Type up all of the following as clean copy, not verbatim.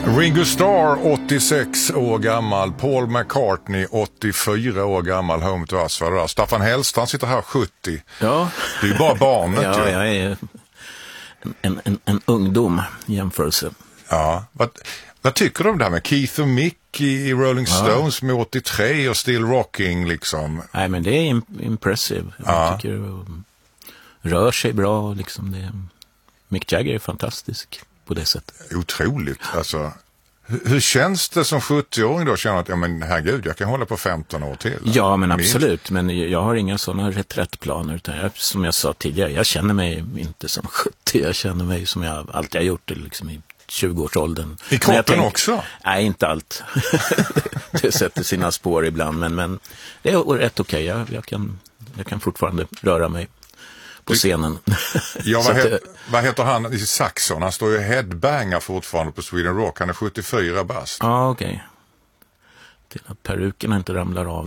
Ringo Starr 86 år gammal, Paul McCartney 84 år gammal, Home to Us. Staffan Hellstrand sitter här 70. Ja. Det är ju bara barnet. Ja, jag är en ungdom i jämförelse. Ja, vad tycker du om det här med Keith och Mick i Rolling Stones med 83 och Still Rocking liksom? Nej, men det är impressive. Jag tycker det rör sig bra liksom. Mick Jagger är fantastisk på det sättet. Otroligt, alltså. Hur känns det som 70-åring då? Känner att, ja men herregud, jag kan hålla på 15 år till. Ja, men absolut. Men jag har inga sådana reträttplaner. Utan som jag sa tidigare, jag känner mig inte som 70. Jag känner mig som jag alltid har gjort det liksom i 20-årsåldern. I kroppen också? Nej, inte allt. Det sätter sina spår ibland. Men det är rätt okej. Jag kan fortfarande röra mig på scenen. Ja, vad heter han i Saxon? Han står ju headbanger fortfarande på Sweden Rock. Han är 74 bast. Ja, okej. Till att peruken inte ramlar av.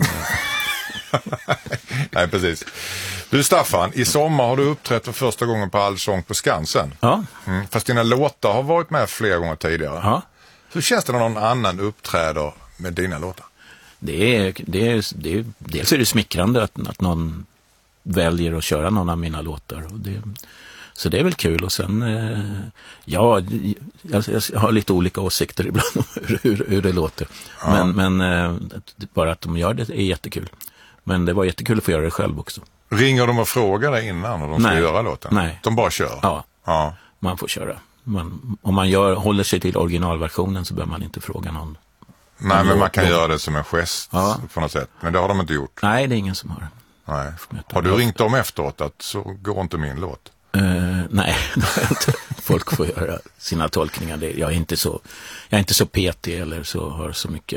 Nej, precis. Du Staffan, i sommar har du uppträtt för första gången på Allsång på Skansen. Ja. Fast dina låtar har varit med flera gånger tidigare. Ja. Hur känns det när någon annan uppträder med dina låtar? Dels är det smickrande att någon väljer att köra någon av mina låtar. Så det är väl kul. Och sen, jag har lite olika åsikter ibland om hur det låter. Ja. Men bara att de gör det är jättekul. Men det var jättekul att få göra det själv också. Ringer de och frågar dig innan när de ska göra låten? Nej. De bara kör? Ja. Man får köra. Om man håller sig till originalversionen så behöver man inte fråga någon. Nej, men man kan göra det som en gest på något sätt. Men det har de inte gjort. Nej, det är ingen som har. Nej. Har du ringt dem efteråt att så går inte min låt? Nej, folk får göra sina tolkningar. Jag är inte så petig eller så har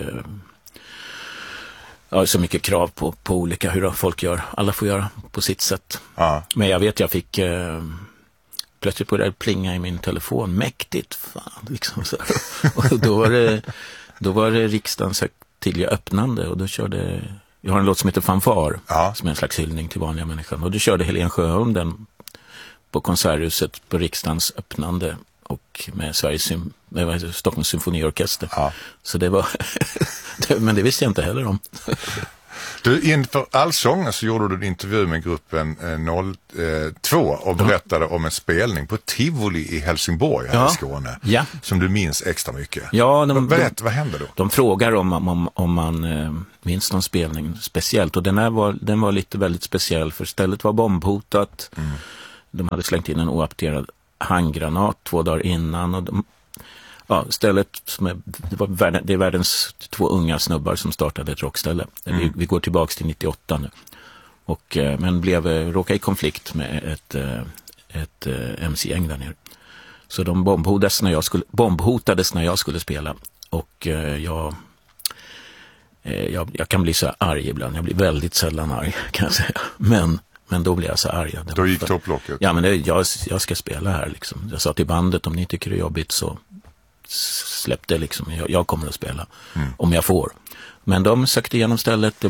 så mycket krav på olika hur folk gör. Alla får göra på sitt sätt. Ja. Men jag vet, jag fick plötsligt började plinga i min telefon. Mäktigt, fan. Liksom så här. Och då var det riksdagens högtidliga öppnande och då körde... Jag har en låt som heter Fanfar, som är en slags hyllning till vanliga människan. Och då körde Helen Sjöholm den på Konserthuset på riksdagens öppnande och med Stockholms symfoniorkester. Ja. Så det var... men det visste jag inte heller om. Du, inför Allsången så gjorde du en intervju med gruppen 02 och berättade om en spelning på Tivoli i Helsingborg här i Skåne. Ja. Som du minns extra mycket. Ja, vad hände då? De frågar om man minns någon spelning speciellt. Och den var lite väldigt speciell för stället var bombhotat. Mm. De hade slängt in en oapterad handgranat 2 dagar innan och stället det är världens 2 unga snubbar som startade ett rockställe. Vi går tillbaks till 98 nu. Men råkade i konflikt med ett MC-gäng där nere. Så de bombhotades när jag skulle spela. Och jag kan bli så arg ibland. Jag blir väldigt sällan arg kan jag säga. Men då blir jag så arg. Då gick topplocket. Ja, men jag ska spela här liksom. Jag sa till bandet, om ni tycker det är jobbigt så släpp det liksom. Jag kommer att spela om jag får. Men de sökte igenom stället. Det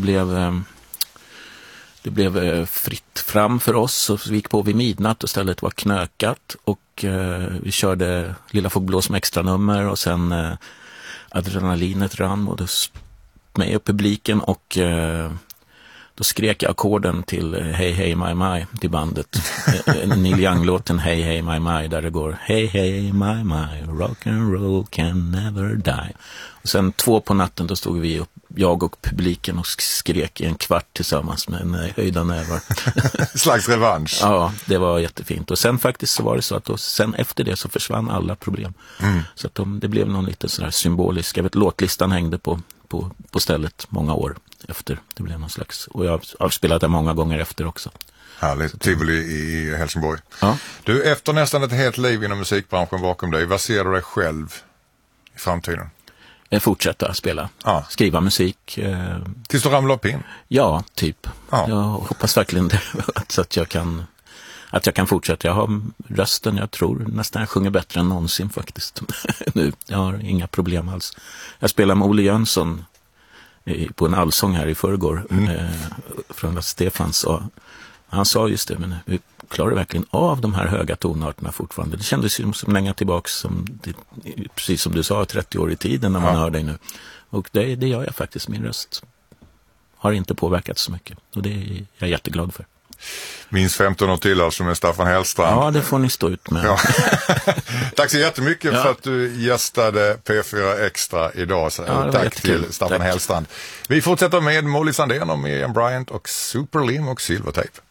blev fritt fram för oss och vi gick på vid midnatt och stället var knökat och vi körde Lilla Fågelblå som extra nummer och sen adrenalinet rann både mig och publiken och då skrek jag ackorden till Hey Hey My My till bandet. Neil Young-låten Hey Hey My My där det går Hey Hey My My, rock and roll can never die. Och sen 2 på natten då stod vi upp, jag och publiken och skrek i en kvart tillsammans med höjda nävar. Slags revansch. Ja, det var jättefint. Och sen faktiskt så var det så att sen efter det så försvann alla problem. Så att det blev någon lite sån här symbolisk, jag vet låtlistan hängde på stället många år efter. Det blev någon slags, och jag har spelat det många gånger efter också. Härligt, Tivoli i Helsingborg. Ja. Du, efter nästan ett helt liv inom musikbranschen bakom dig, vad ser du dig själv i framtiden? Fortsätta spela, skriva musik. Tills du ramlar upp in? Ja, typ. Ja. Jag hoppas verkligen det, så att jag kan fortsätta. Jag har rösten, jag tror nästan jag sjunger bättre än någonsin faktiskt. Nu, jag har inga problem alls. Jag spelar med Olle Jönsson på en allsång här i förrgår från Stefans Han sa just det, men vi klarar verkligen av de här höga tonarterna fortfarande. Det kändes ju som länge tillbaka, precis som du sa, 30 år i tiden när man hör dig nu. Och det gör jag faktiskt. Min röst har inte påverkat så mycket. Och det är jag jätteglad för. Minst 15 år till alltså med Staffan Hellstrand. Ja, det får ni stå ut med. Ja. Tack så jättemycket för att du gästade P4 Extra idag. Tack till Staffan Hellstrand. Vi fortsätter med Molly Sandén och Miriam Bryant och Superlim och Silvertape.